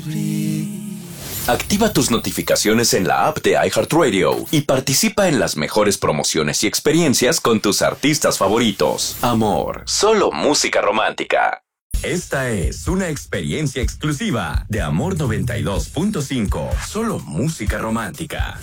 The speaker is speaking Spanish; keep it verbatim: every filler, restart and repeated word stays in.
Activa tus notificaciones en la app de iHeartRadio y participa en las mejores promociones y experiencias con tus artistas favoritos. Amor, solo música romántica. Esta es una experiencia exclusiva de Amor noventa y dos punto cinco. Solo música romántica.